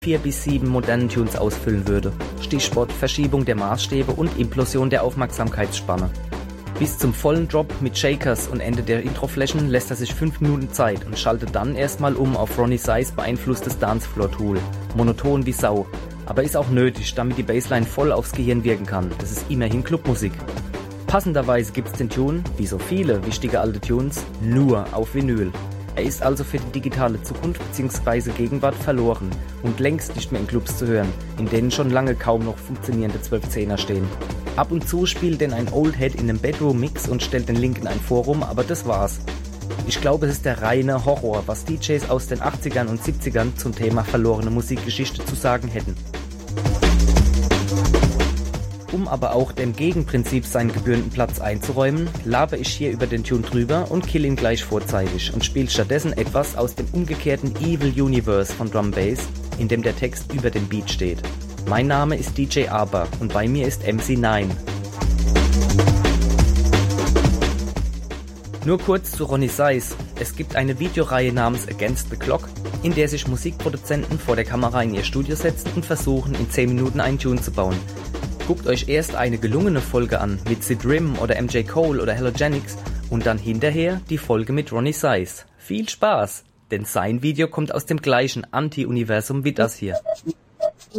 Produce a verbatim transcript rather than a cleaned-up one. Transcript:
vier bis sieben modernen Tunes ausfüllen würde. Stichwort Verschiebung der Maßstäbe und Implosion der Aufmerksamkeitsspanne. Bis zum vollen Drop mit Shakers und Ende der Introflächen lässt er sich fünf Minuten Zeit und schaltet dann erstmal um auf Ronnie Size beeinflusstes Dancefloor-Tool. Monoton wie Sau. Aber ist auch nötig, damit die Bassline voll aufs Gehirn wirken kann. Das ist immerhin Clubmusik. Passenderweise gibt's den Tune, wie so viele wichtige alte Tunes, nur auf Vinyl. Er ist also für die digitale Zukunft bzw. Gegenwart verloren und längst nicht mehr in Clubs zu hören, in denen schon lange kaum noch funktionierende zwölf Zehner stehen. Ab und zu spielt denn ein Old Head in einem Bedroom-Mix und stellt den Link in ein Forum, aber das war's. Ich glaube, es ist der reine Horror, was D Js aus den achtzigern und siebzigern zum Thema verlorene Musikgeschichte zu sagen hätten. Um aber auch dem Gegenprinzip seinen gebührenden Platz einzuräumen, labe ich hier über den Tune drüber und kill ihn gleich vorzeitig und spiele stattdessen etwas aus dem umgekehrten Evil Universe von Drum Bass, in dem der Text über dem Beat steht. Mein Name ist D J Aber und bei mir ist M C Nine. Nur kurz zu Ronnie Size. Es gibt eine Videoreihe namens Against the Clock, in der sich Musikproduzenten vor der Kamera in ihr Studio setzen und versuchen, in zehn Minuten einen Tune zu bauen. Guckt euch erst eine gelungene Folge an mit Sid Rim oder M J Cole oder Halogenics und dann hinterher die Folge mit Ronnie Size. Viel Spaß, denn sein Video kommt aus dem gleichen Anti-Universum wie das hier.